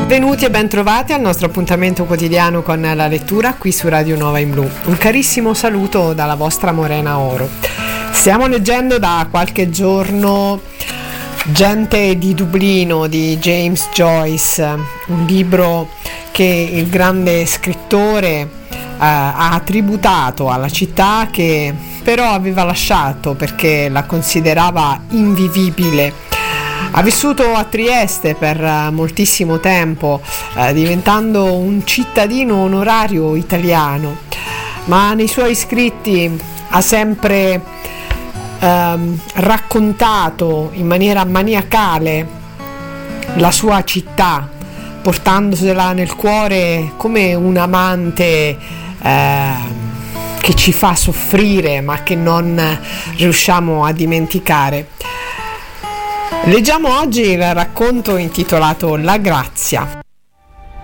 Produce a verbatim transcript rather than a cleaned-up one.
Benvenuti e bentrovati al nostro appuntamento quotidiano con la lettura qui su Radio Nova in Blu. Un carissimo saluto dalla vostra Morena Oro. Stiamo leggendo da qualche giorno Gente di Dublino di James Joyce, un libro che il grande scrittore eh, ha tributato alla città che però aveva lasciato perché la considerava invivibile. Ha vissuto a Trieste per moltissimo tempo, eh, diventando un cittadino onorario italiano, ma nei suoi scritti ha sempre ehm, raccontato in maniera maniacale la sua città, portandosela nel cuore come un amante eh, che ci fa soffrire ma che non riusciamo a dimenticare. Leggiamo oggi il racconto intitolato La Grazia.